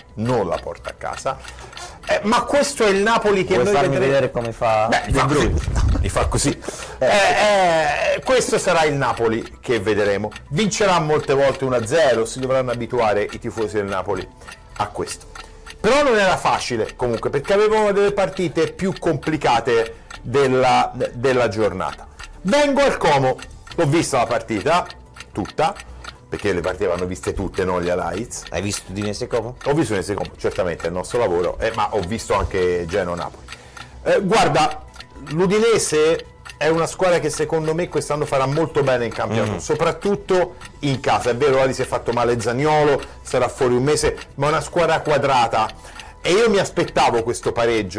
ma questo è il Napoli che vuoi noi farmi vedere come fa? Li fa così. Questo sarà il Napoli che vedremo. Vincerà molte volte 1-0, si dovranno abituare i tifosi del Napoli a questo. Però non era facile comunque, perché avevano delle partite più complicate della giornata. Vengo al Como, l'ho vista la partita tutta, perché le partite vanno viste tutte, non gli highlights. Hai visto Udinese Como? Ho visto Udinese Como, certamente è il nostro lavoro, ma ho visto anche Genoa-Napoli. Guarda, l'Udinese è una squadra che secondo me quest'anno farà molto bene in campionato, soprattutto in casa. È vero, si è fatto male Zaniolo, sarà fuori un mese, ma è una squadra quadrata e io mi aspettavo questo pareggio.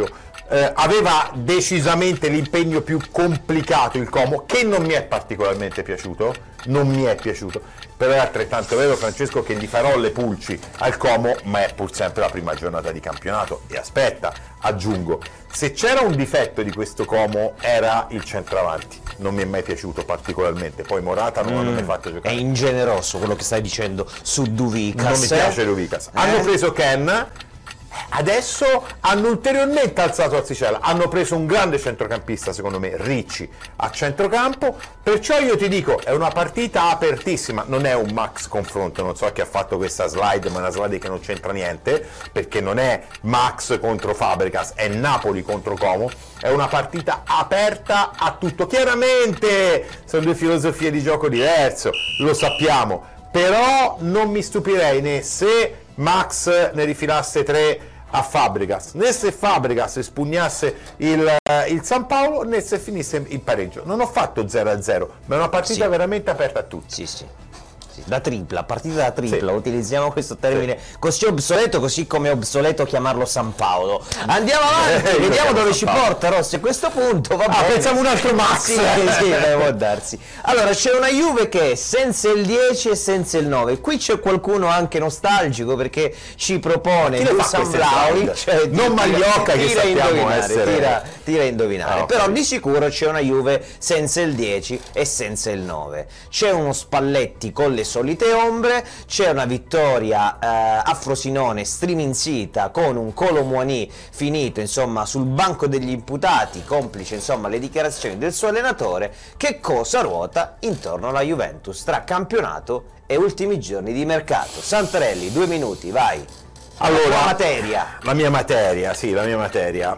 aveva decisamente l'impegno più complicato il Como, che non mi è particolarmente piaciuto, però è altrettanto vero, Francesco, che gli farò le pulci al Como, ma è pur sempre la prima giornata di campionato. E aspetta, aggiungo, se c'era un difetto di questo Como era il centravanti, non mi è mai piaciuto particolarmente, poi Morata non mi ha fatto giocare. È ingeneroso quello che stai dicendo su Duvicas. Non mi piace Duvicas. Hanno preso Ken, adesso hanno ulteriormente alzato l'asticella, hanno preso un grande centrocampista, secondo me, Ricci a centrocampo, perciò io ti dico, è una partita apertissima, non è un max confronto, non so chi ha fatto questa slide, ma è una slide che non c'entra niente, perché non è Max contro Fabregas, è Napoli contro Como, è una partita aperta a tutto. Chiaramente sono due filosofie di gioco diverse, lo sappiamo, però non mi stupirei né se Max ne rifilasse 3 a Fabregas, né se Fabregas espugnasse il San Paolo, né se finisse in pareggio. Non ho fatto 0-0, ma è una partita veramente aperta a tutti. Sì. Da tripla, partita da tripla, utilizziamo questo termine così obsoleto, così come è obsoleto chiamarlo San Paolo. Andiamo avanti, vediamo dove ci porta Rossi a questo punto. Pensiamo un altro Max. Sì, può darsi. Allora, c'è una Juve che è senza il 10 e senza il 9. Qui c'è qualcuno anche nostalgico, perché ci propone Dusan Vlahovic, non Magliocca, che sappiamo essere, tira a indovinare. Però di sicuro c'è una Juve senza il 10 e senza il 9. C'è uno Spalletti con le solite ombre, c'è una vittoria a Frosinone striminzita con un Kolo Muani finito insomma sul banco degli imputati, complice insomma le dichiarazioni del suo allenatore. Che cosa ruota intorno alla Juventus tra campionato e ultimi giorni di mercato? Santarelli, 2 minuti, vai. Allora, la mia materia. Sì, la mia materia.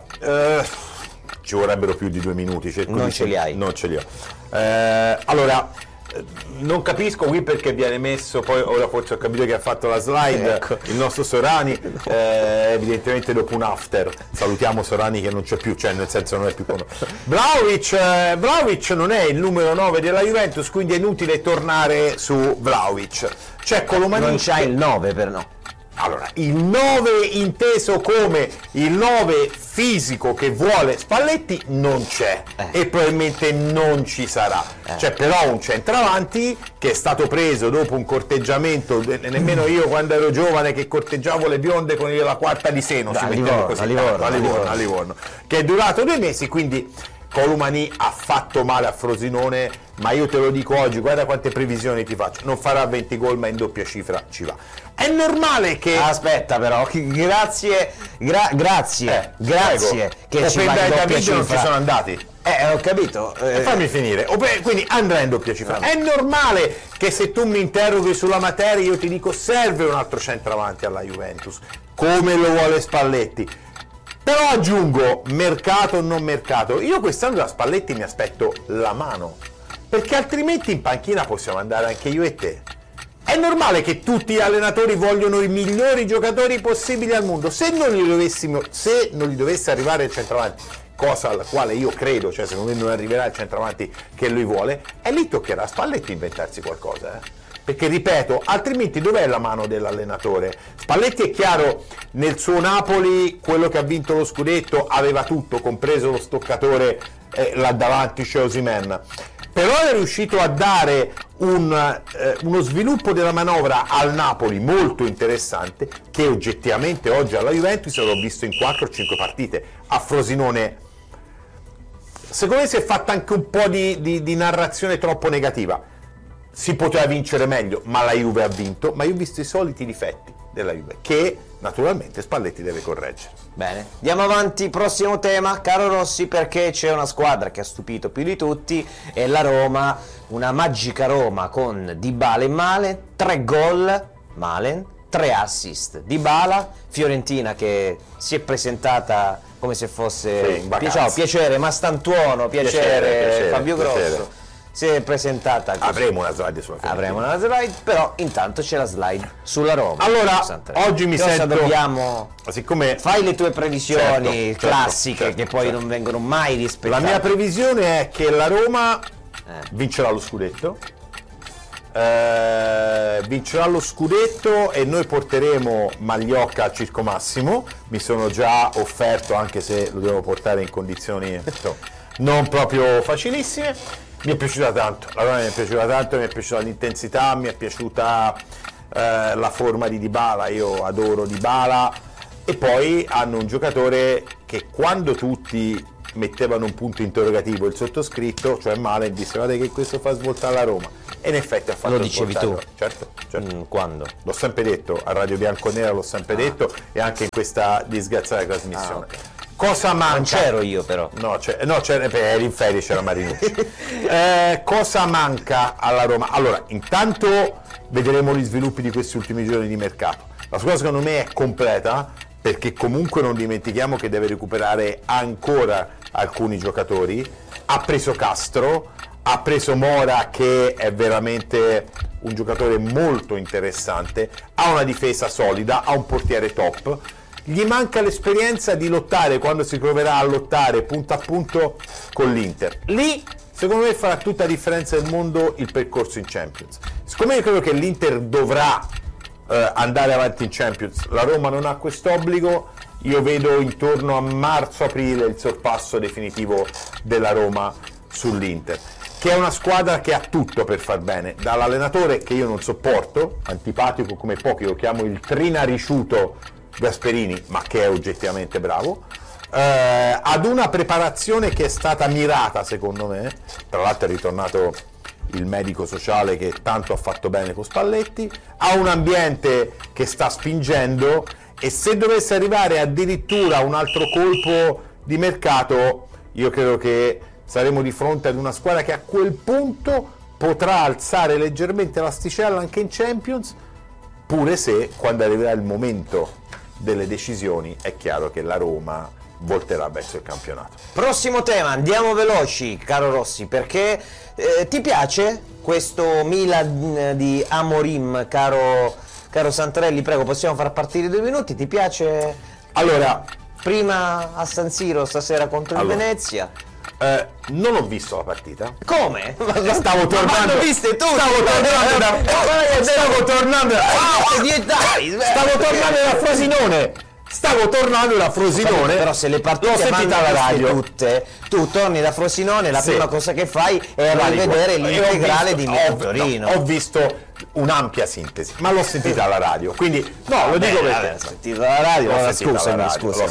Ci vorrebbero più di 2 minuti. Non ce li hai. Non ce li ho. Allora, non capisco qui perché viene messo, poi ora forse ho capito che ha fatto la slide, il nostro Sorani, evidentemente dopo un after. Salutiamo Sorani che non c'è più, cioè nel senso non è più con noi. Vlahovic non è il numero 9 della Juventus, quindi è inutile tornare su Vlahovic. C'è Colomani. Non c'ha il 9 per no. Allora, il 9 inteso come il 9 fisico che vuole Spalletti non c'è e probabilmente non ci sarà. C'è però un centravanti che è stato preso dopo un corteggiamento, nemmeno io quando ero giovane che corteggiavo le bionde con la quarta di seno, a Livorno, che è durato 2 mesi, quindi Colomani ha fatto male a Frosinone, ma io te lo dico oggi, guarda quante previsioni ti faccio, non farà 20 gol ma in doppia cifra ci va. È normale che... Aspetta però, grazie che ci va in doppia cifra. Non ci sono andati. Ho capito. Fammi finire. Quindi andrà in doppia cifra. È normale che se tu mi interroghi sulla materia io ti dico serve un altro centravanti alla Juventus, come lo vuole Spalletti. Però aggiungo, mercato o non mercato, io quest'anno da Spalletti mi aspetto la mano, perché altrimenti in panchina possiamo andare anche io e te. È normale che tutti gli allenatori vogliono i migliori giocatori possibili al mondo. Se non gli dovesse arrivare il centravanti, cosa alla quale io credo, cioè secondo me non arriverà il centravanti che lui vuole, e lì toccherà a Spalletti inventarsi qualcosa, Perché ripeto, altrimenti dov'è la mano dell'allenatore? Spalletti è chiaro, nel suo Napoli quello che ha vinto lo scudetto aveva tutto, compreso lo stoccatore là davanti, cioè Osimhen. Però è riuscito a dare uno sviluppo della manovra al Napoli molto interessante, che oggettivamente oggi alla Juventus l'ho visto in 4 o 5 partite. A Frosinone secondo me si è fatta anche un po' di narrazione troppo negativa. Si poteva vincere meglio, ma la Juve ha vinto, ma io ho visto i soliti difetti della Juve, che naturalmente Spalletti deve correggere. Bene, andiamo avanti, prossimo tema, caro Rossi, perché c'è una squadra che ha stupito più di tutti, è la Roma, una magica Roma con Dybala e Malen, 3 gol, Malen, 3 assist, Dybala, Fiorentina che si è presentata come se fosse piacere Mastantuono, piacere Fabio Grosso. Si è presentata così. Avremo una slide sulla Fiorentina. Avremo una slide, però intanto c'è la slide sulla Roma. Allora, oggi mi sento... dobbiamo... Siccome... Fai le tue previsioni classiche, certo, che poi non vengono mai rispettate. La mia previsione è che la Roma vincerà lo scudetto, vincerà lo scudetto e noi porteremo Magliocca al Circo Massimo. Mi sono già offerto, anche se lo devo portare in condizioni non proprio facilissime. Mi è piaciuta tanto, la Roma mi è piaciuta tanto, mi è piaciuta l'intensità, mi è piaciuta la forma di Dybala. Io adoro Dybala, e poi hanno un giocatore che, quando tutti mettevano un punto interrogativo, il sottoscritto, cioè Malen, disse guarda che questo fa svoltare la Roma, e in effetti ha fatto. Lo dicevi tu? Certo. Quando? L'ho sempre detto, a Radio Bianconera l'ho sempre detto, e anche in questa disgraziata trasmissione. Okay. Cosa manca? Non c'ero io, però. Eri in ferie, c'era Marinucci. Cosa manca alla Roma? Allora, intanto vedremo gli sviluppi di questi ultimi giorni di mercato. La squadra secondo me è completa, perché comunque non dimentichiamo che deve recuperare ancora alcuni giocatori. Ha preso Castro, ha preso Mora, che è veramente un giocatore molto interessante, ha una difesa solida, ha un portiere top. Gli manca l'esperienza di lottare, quando si troverà a lottare punto a punto con l'Inter. Lì secondo me farà tutta la differenza del mondo il percorso in Champions. Siccome io credo che l'Inter dovrà andare avanti in Champions, la Roma non ha quest'obbligo, io vedo intorno a marzo-aprile il sorpasso definitivo della Roma sull'Inter, che è una squadra che ha tutto per far bene, dall'allenatore, che io non sopporto, antipatico come pochi, lo chiamo il trinariciuto Gasperini, ma che è oggettivamente bravo, ad una preparazione che è stata mirata secondo me. Tra l'altro è ritornato il medico sociale che tanto ha fatto bene con Spalletti, ha un ambiente che sta spingendo, e se dovesse arrivare addirittura un altro colpo di mercato, io credo che saremo di fronte ad una squadra che a quel punto potrà alzare leggermente l'asticella anche in Champions, pure se quando arriverà il momento delle decisioni è chiaro che la Roma volterà verso il campionato. Prossimo tema, andiamo veloci, caro Rossi, perché ti piace questo Milan di Amorim, caro Santarelli? Prego, possiamo far partire 2 minuti, ti piace? Allora, prima a San Siro, stasera contro il Venezia. Non ho visto la partita. Come? Stavo tornando. Viste tu? Stavo tornando da Frosinone. Però se le partite vanno tutte, tu torni da Frosinone, la prima cosa che fai è rivedere l'integrale di Torino. Ho visto un'ampia sintesi, ma l'ho sentita alla radio, quindi lo dico perché. L'ho sentita alla radio. Scusami.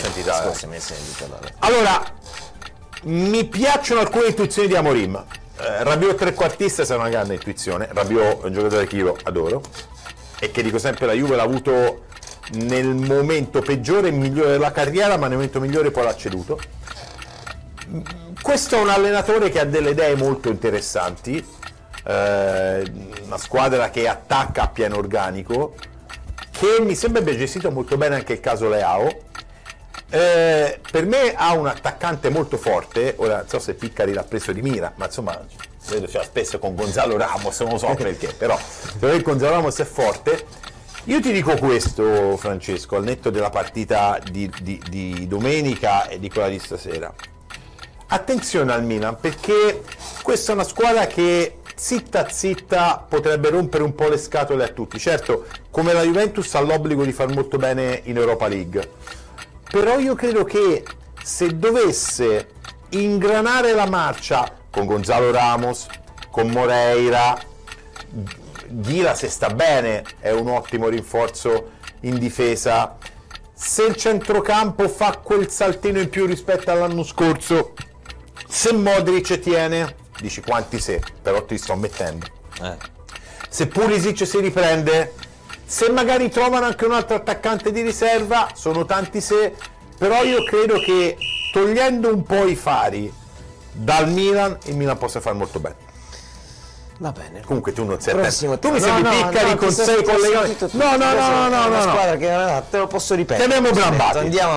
Allora, mi piacciono alcune intuizioni di Amorim. Rabiot trequartista è una grande intuizione. Rabiot è un giocatore che io adoro e che, dico sempre, la Juve l'ha avuto nel momento peggiore e migliore della carriera, ma nel momento migliore poi l'ha ceduto. Questo è un allenatore che ha delle idee molto interessanti, una squadra che attacca a pieno organico, che mi sembra abbia gestito molto bene anche il caso Leao. Per me ha un attaccante molto forte. Ora non so se Piccari l'ha preso di mira, ma insomma vedo spesso con Gonzalo Ramos, non lo so perché, però Gonzalo Ramos è forte. Io ti dico questo, Francesco, al netto della partita di domenica e di quella di stasera: attenzione al Milan, perché questa è una squadra che zitta potrebbe rompere un po' le scatole a tutti. Certo, come la Juventus ha l'obbligo di far molto bene in Europa League, però io credo che se dovesse ingranare la marcia con Gonzalo Ramos, con Moreira, Ghila, se sta bene, è un ottimo rinforzo in difesa, se il centrocampo fa quel saltino in più rispetto all'anno scorso, se Modric tiene, dici quanti se, però ti sto mettendo, se Pulisic si riprende, se magari trovano anche un altro attaccante di riserva, sono tanti se, però io credo che togliendo un po' i fari dal Milan, il Milan possa fare molto bene. Va bene. Comunque tu non sei tu mi sembri Piccari con 6 collegati. No. Una squadra che te lo posso ripetere. Teniamo brambati. Andiamo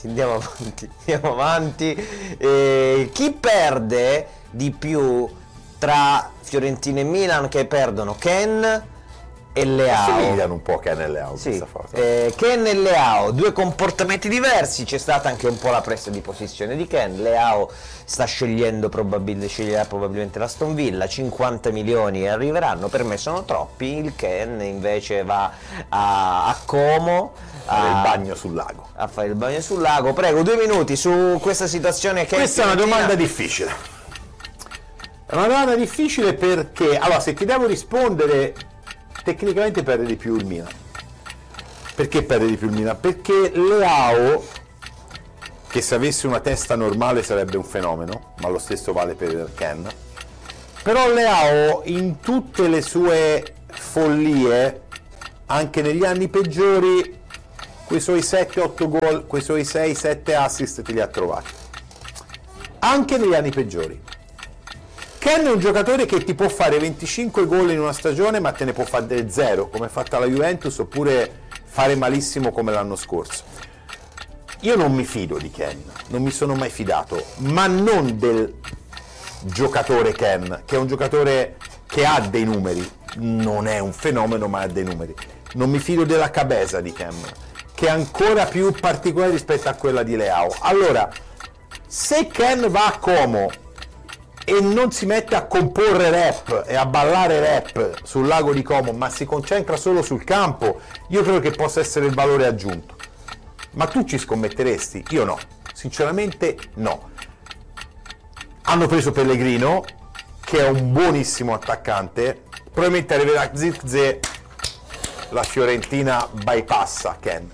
avanti. Chi perde di più tra Fiorentina e Milan? Che perdono Ken e Leao. Assomigliano un po' Ken e Leao, Sì, questa foto. Ken e Leao, due comportamenti diversi, c'è stata anche un po' la presa di posizione di Ken. Leao sceglierà probabilmente l'Aston Villa, 50 milioni arriveranno, per me sono troppi. Il Ken invece va a Como a fare il bagno sul lago. A fare il bagno sul lago. Prego, 2 minuti su questa situazione che questa è una domanda difficile. È una domanda difficile perché, allora, se ti devo rispondere, tecnicamente perde di più il Milan. Perché perde di più il Milan? Perché Leao, che se avesse una testa normale sarebbe un fenomeno, ma lo stesso vale per Ken, però Leao in tutte le sue follie, anche negli anni peggiori, quei suoi 7-8 gol, quei suoi 6-7 assist te li ha trovati. Anche negli anni peggiori. Ken è un giocatore che ti può fare 25 gol in una stagione, ma te ne può fare 0, come ha fatto la Juventus, oppure fare malissimo come l'anno scorso. Io non mi fido di Ken, non mi sono mai fidato, ma non del giocatore Ken, che è un giocatore che ha dei numeri, non è un fenomeno ma ha dei numeri. Non mi fido della cabeza di Ken, che è ancora più particolare rispetto a quella di Leao. Allora, se Ken va a Como e non si mette a comporre rap e a ballare rap sul lago di Como, ma si concentra solo sul campo, io credo che possa essere il valore aggiunto. Ma tu ci scommetteresti? Io no, sinceramente no. Hanno preso Pellegrino, che è un buonissimo attaccante, probabilmente arriverà Zirkzee, la Fiorentina bypassa Ken.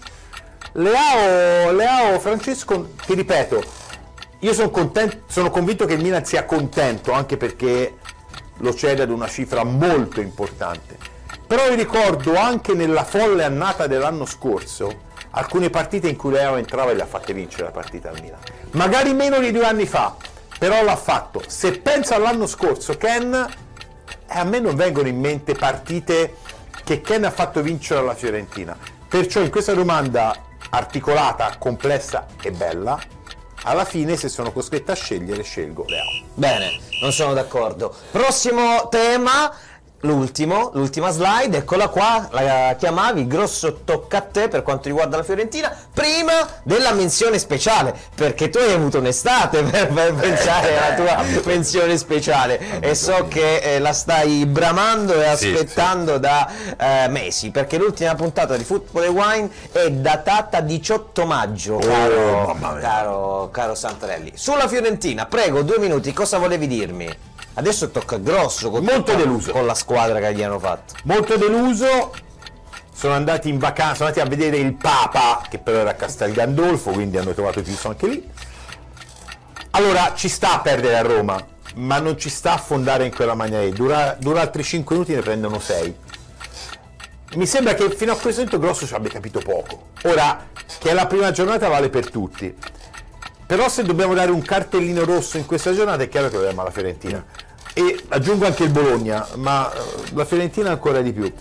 Leao, Francesco, ti ripeto, io sono convinto che il Milan sia contento, anche perché lo cede ad una cifra molto importante. Però vi ricordo anche nella folle annata dell'anno scorso alcune partite in cui Leao entrava e le ha fatte vincere la partita al Milan. Magari meno di 2 anni fa, però l'ha fatto. Se penso all'anno scorso, Ken, a me non vengono in mente partite che Ken ha fatto vincere alla Fiorentina. Perciò in questa domanda articolata, complessa e bella, alla fine, se sono costretto a scegliere, scelgo Leao. Bene, non sono d'accordo. Prossimo tema, l'ultima slide, eccola qua, la chiamavi, grosso tocca a te per quanto riguarda la Fiorentina, prima della menzione speciale, perché tu hai avuto un'estate per pensare alla tua menzione speciale e so che la stai bramando e aspettando sì. Da mesi, perché l'ultima puntata di Football & Wine è datata 18 maggio, caro Santarelli. Sulla Fiorentina, prego, 2 minuti, cosa volevi dirmi? Adesso tocca grosso, molto deluso con la squadra che gli hanno fatto. Molto deluso, sono andati in vacanza, sono andati a vedere il Papa, che però era a Castel Gandolfo, quindi hanno trovato Cristo anche lì. Allora, ci sta a perdere a Roma, ma non ci sta a affondare in quella maniera lì. Dura altri 5 minuti, ne prendono 6. Mi sembra che fino a questo momento Grosso ci abbia capito poco. Ora, che è la prima giornata vale per tutti. Però se dobbiamo dare un cartellino rosso in questa giornata è chiaro che dobbiamo alla Fiorentina. E aggiungo anche il Bologna, ma la Fiorentina ancora di più.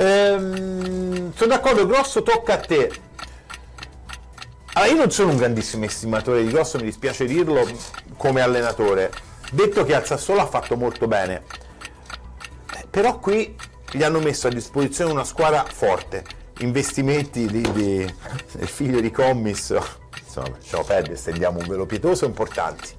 Sono d'accordo, Grosso, tocca a te. Allora, io non sono un grandissimo estimatore di Grosso, mi dispiace dirlo, come allenatore. Detto che al Sassuolo ha fatto molto bene, però qui gli hanno messo a disposizione una squadra forte, investimenti del figlio di Commis, insomma, lasciamo perdere, stendiamo un velo pietoso, importanti.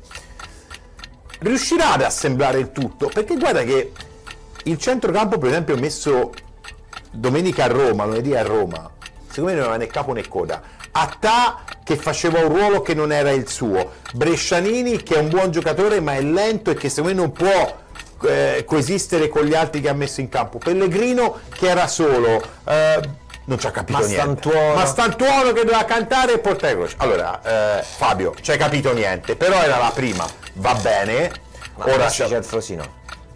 Riuscirà ad assemblare il tutto, perché guarda che il centrocampo, per esempio, messo domenica a Roma, lunedì a Roma, secondo me non aveva né capo né coda. Attà, che faceva un ruolo che non era il suo, Brescianini, che è un buon giocatore ma è lento e che secondo me non può coesistere con gli altri che ha messo in campo, Pellegrino che era solo, non ci ha capito niente, Mastantuono che doveva cantare e portare croce. Allora Fabio, ci hai capito niente, però era la prima, va bene, ma ora c'è il Frosinone.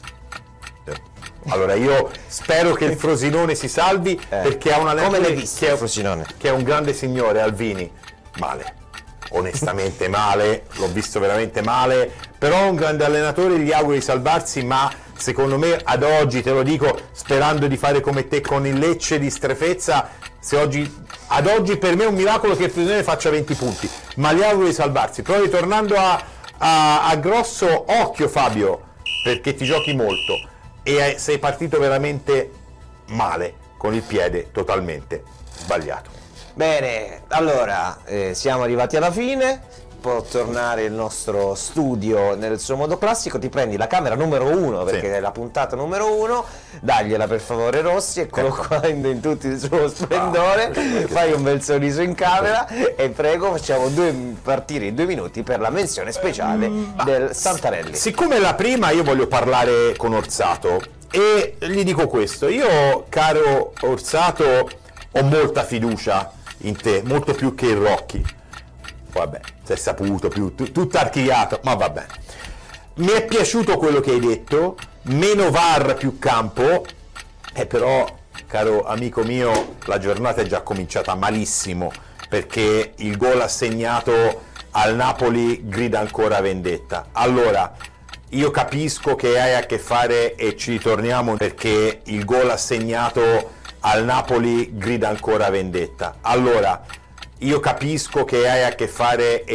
Allora io spero che il Frosinone si salvi, perché ha un allenatore che è un grande signore, Alvini, male, onestamente male, l'ho visto veramente male, però un grande allenatore, gli auguro di salvarsi, ma secondo me ad oggi, te lo dico sperando di fare come te con il Lecce di strefezza, ad oggi per me è un miracolo che il Frosinone faccia 20 punti, ma gli auguro di salvarsi. Però ritornando a Grosso, occhio Fabio, perché ti giochi molto e sei partito veramente male, con il piede totalmente sbagliato. Bene, allora siamo arrivati alla fine. Può tornare il nostro studio nel suo modo classico. Ti prendi la camera numero 1 perché è la puntata numero 1, dagliela per favore Rossi, eccolo qua in tutto il suo splendore, fai un bel sorriso in camera e prego facciamo partire in 2 minuti per la menzione speciale del Santarelli. Siccome la prima io voglio parlare con Orsato e gli dico questo: io, caro Orsato, ho molta fiducia in te, molto più che in Rocchi. Vabbè, si è saputo, tutto archiviato, ma va bene. Mi è piaciuto quello che hai detto, meno VAR più campo, però, caro amico mio, la giornata è già cominciata malissimo, perché il gol assegnato al Napoli grida ancora vendetta. Allora, io capisco che hai a che fare, e ci ritorniamo, perché il gol assegnato al Napoli grida ancora vendetta. Allora, io capisco che hai a che fare